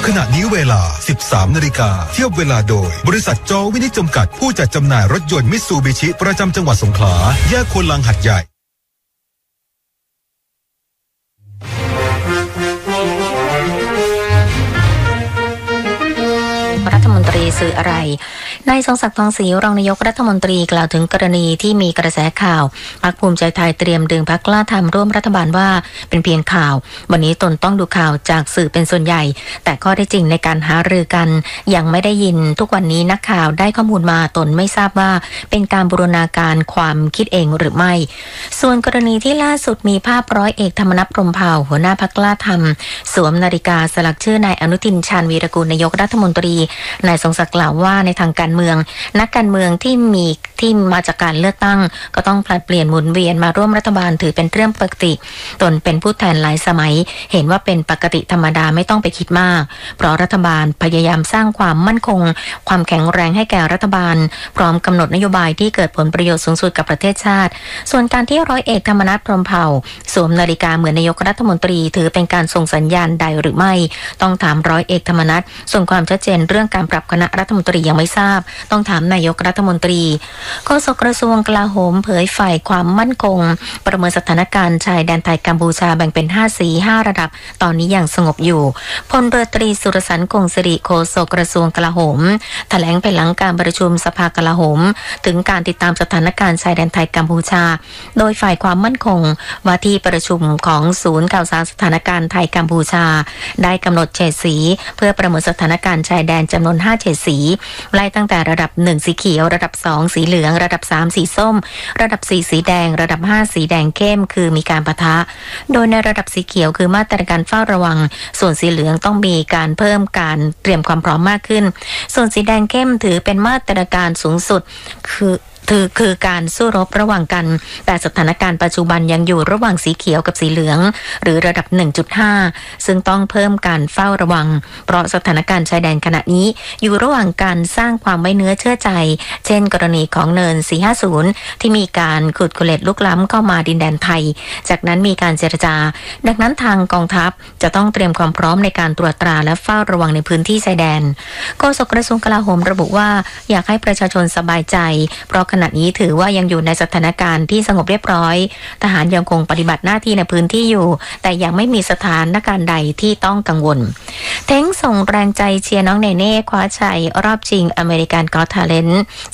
ขณะนี้เวลา 13 นาฬิกาเที่ยวเวลาโดยบริษัทจอวินิจจำกัดผู้จัดจำหน่ายรถยนต์มิตซูบิชิประจำจังหวัดสงขลาแยกควนลังหัดใหญ่รัฐมนตรีสื่ออะไรนายทรงศักดิ์ทองศรีรองนายกรัฐมนตรีกล่าวถึงกรณีที่มีกระแสข่าวพรรคภูมิใจไทยเตรียมดึงพรรคกล้าทำร่วมรัฐบาลว่าเป็นเพียงข่าววันนี้ตนต้องดูข่าวจากสื่อเป็นส่วนใหญ่แต่ข้อเท็จจริงในการหารือกันยังไม่ได้ยินทุกวันนี้นักข่าวได้ข้อมูลมาตนไม่ทราบว่าเป็นการบูรณาการความคิดเองหรือไม่ส่วนกรณีที่ล่าสุดมีภาพร้อยเอกธรรมนัส พรหมเผ่าหัวหน้าพรรคกล้าทำสวมนาฬิกาสลักชื่อนายอนุทินชาญวีรกูลนายกรัฐมนตรีนายทรงศักดิ์กล่าวว่าในทางการเมืองนักการเมืองที่มาจากการเลือกตั้งก็ต้องผลัดเปลี่ยนหมุนเวียนมาร่วมรัฐบาลถือเป็นเรื่องปกติตนเป็นผู้แทนหลายสมัยเห็นว่าเป็นปกติธรรมดาไม่ต้องไปคิดมากเพราะรัฐบาลพยายามสร้างความมั่นคงความแข็งแรงให้แก่รัฐบาลพร้อมกำหนดนโยบายที่เกิดผลประโยชน์สูงสุดกับประเทศชาติส่วนการที่ร้อยเอกธรรมนัส พรหมเผ่าสวมนาฬิกาเหมือนนายกรัฐมนตรีถือเป็นการส่งสัญญาณใดหรือไม่ต้องถามร้อยเอกธรรมนัสส่วนความชัดเจนเรื่องการปรับคณะรัฐมนตรียังไม่ทราบต้องถามนายกรัฐมนตรีโฆษกกระทรวงกลาโหมเผยฝ่ายความมั่นคงประเมินสถานการณ์ชายแดนไทยกัมพูชาแบ่งเป็น5สี5ระดับตอนนี้ยังสงบอยู่พลเรือตรีสุรสันต์คงสิริโฆษกกระทรวงกลาโหมแถลงภายหลังการประชุมสภากลาโหมถึงการติดตามสถานการณ์ชายแดนไทยกัมพูชาโดยฝ่ายความมั่นคงว่าที่ประชุมของศูนย์ข่าวสารสถานการณ์ไทยกัมพูชาได้กำหนดเฉดสีเพื่อประเมินสถานการณ์ชายแดนจำนวน5เฉดสีไล่ตั้งแต่ระดับ1สีเขียวระดับ2สีเหลืองระดับ3สีส้มระดับ4สีแดงระดับ5สีแดงเข้มคือมีการปะทะโดยในระดับสีเขียวคือมาตรการเฝ้าระวังส่วนสีเหลืองต้องมีการเพิ่มการเตรียมความพร้อมมากขึ้นส่วนสีแดงเข้มถือเป็นมาตรการสูงสุดคือการสู้รบระหว่างกันแต่สถานการณ์ปัจจุบันยังอยู่ระหว่างสีเขียวกับสีเหลืองหรือระดับ 1.5 ซึ่งต้องเพิ่มการเฝ้าระวังเพราะสถานการณ์ชายแดนขณะนี้อยู่ระหว่างการสร้างความไว้เนื้อเชื่อใจเช่นกรณีของเนิน 450 ที่มีการขุดเขล็ดลุกล้ำเข้ามาดินแดนไทยจากนั้นมีการเจรจาดังนั้นทางกองทัพจะต้องเตรียมความพร้อมในการตรวจตราและเฝ้าระวังในพื้นที่ชายแดนโฆษกกระทรวงกลาโหมระบุว่าอยากให้ประชาชนสบายใจเพราะขณะนี้ถือว่ายังอยู่ในสถานการณ์ที่สงบเรียบร้อยทหารยังคงปฏิบัติหน้าที่ในพื้นที่อยู่แต่ยังไม่มีสถานการณ์ใดที่ต้องกังวลเท้งส่งแรงใจเชียร์น้องเนเน่คว้าชัยรอบชิงอเมริกันก็อต ทาเลนต์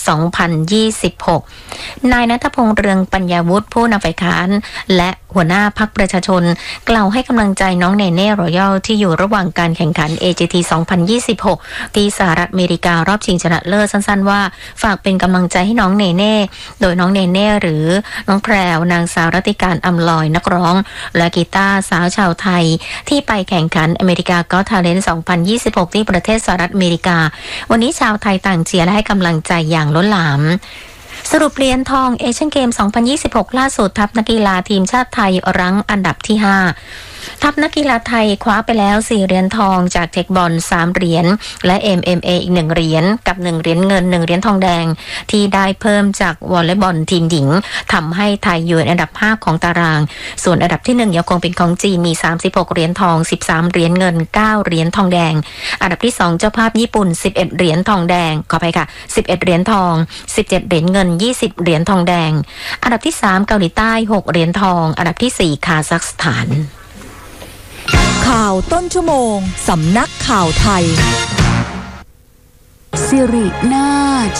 2026 นายณัฐพงษ์เรืองปัญญาวุฒิผู้นำฝ่ายค้านและหัวหน้าพรรคประชาชนกล่าวให้กำลังใจน้องเนเน่รอยัลที่อยู่ระหว่างการแข่งขัน AGT 2026 ที่สหรัฐอเมริการอบชิงชนะเลิศสั้นๆว่าฝากเป็นกำลังใจให้น้องเนเน่โดยน้องเนเน่หรือน้องแพรวนางสาวรัติการอำลอยนักร้องและกีตาร์สาวชาวไทยที่ไปแข่งขันอเมริกาก็อต ทาเลนต์ 2026 ที่ประเทศสหรัฐอเมริกาวันนี้ชาวไทยต่างเชียร์และให้กำลังใจอย่างล้นหลามสรุปเหรียญทองเอเชียนเกม 2026 ล่าสุดทัพนักกีฬาทีมชาติไทยรั้งอันดับที่ 5ทัพนักกีฬาไทยคว้าไปแล้ว4เหรียญทองจากเทคบอล3เหรียญและ MMA อีก1เหรียญกับ1เหรียญเงิน1เหรียญทองแดงที่ได้เพิ่มจากวอลเลย์บอลทีมหญิงทำให้ไทยอยู่อันดับ5ของตารางส่วนอันดับที่1ยังคงเป็นของจีนมี36เหรียญทอง13เหรียญเงิน9เหรียญทองแดงอันดับที่2เจ้าภาพญี่ปุ่น11เหรียญทองแดงขออภัยค่ะ11เหรียญทอง17เหรียญเงิน20เหรียญทองแดงอันดับที่3เกาหลีใต้6เหรียญทองอันดับที่4คาซัคสถานข่าวต้นชั่วโมงสำนักข่าวไทยสิรินาถ